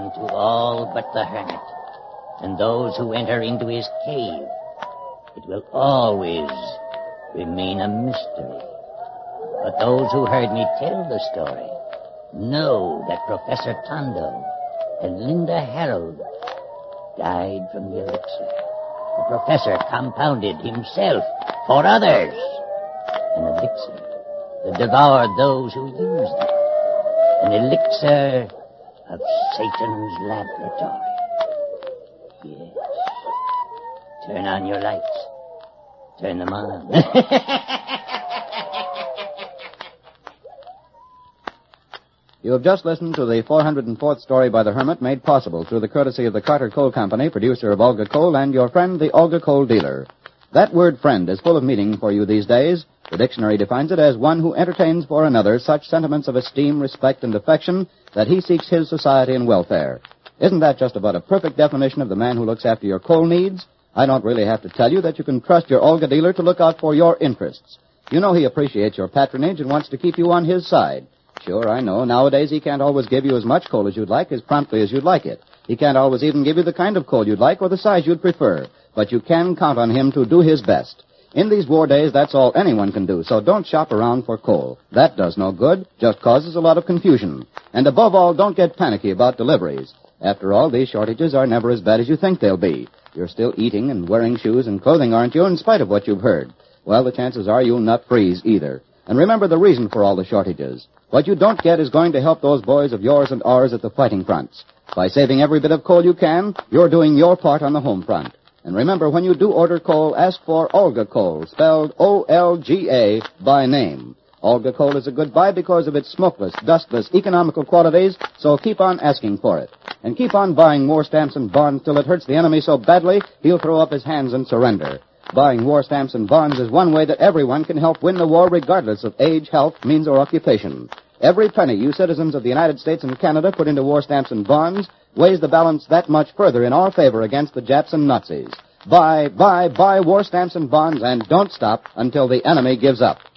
to all but the hermit and those who enter into his cave. It will always remain a mystery. But those who heard me tell the story know that Professor Tondo and Linda Harold died from the elixir. The professor compounded himself for others. An elixir that devoured those who used it. An elixir of Satan's laboratory. Yes. Turn on your lights. Turn them on. You have just listened to the 404th story by the Hermit, made possible through the courtesy of the Carter Coal Company, producer of Olga Coal, and your friend, the Olga Coal dealer. That word friend is full of meaning for you these days. The dictionary defines it as one who entertains for another such sentiments of esteem, respect, and affection that he seeks his society and welfare. Isn't that just about a perfect definition of the man who looks after your coal needs? I don't really have to tell you that you can trust your Olga dealer to look out for your interests. You know he appreciates your patronage and wants to keep you on his side. Sure, I know. Nowadays, he can't always give you as much coal as you'd like, as promptly as you'd like it. He can't always even give you the kind of coal you'd like or the size you'd prefer. But you can count on him to do his best. In these war days, that's all anyone can do, so don't shop around for coal. That does no good, just causes a lot of confusion. And above all, don't get panicky about deliveries. After all, these shortages are never as bad as you think they'll be. You're still eating and wearing shoes and clothing, aren't you, in spite of what you've heard? Well, the chances are you'll not freeze either. And remember the reason for all the shortages. What you don't get is going to help those boys of yours and ours at the fighting fronts. By saving every bit of coal you can, you're doing your part on the home front. And remember, when you do order coal, ask for Olga Coal, spelled O-L-G-A, by name. Olga Coal is a good buy because of its smokeless, dustless, economical qualities, so keep on asking for it. And keep on buying war stamps and bonds till it hurts the enemy so badly he'll throw up his hands and surrender. Buying war stamps and bonds is one way that everyone can help win the war regardless of age, health, means, or occupation. Every penny you citizens of the United States and Canada put into war stamps and bonds weighs the balance that much further in our favor against the Japs and Nazis. Buy war stamps and bonds, and don't stop until the enemy gives up.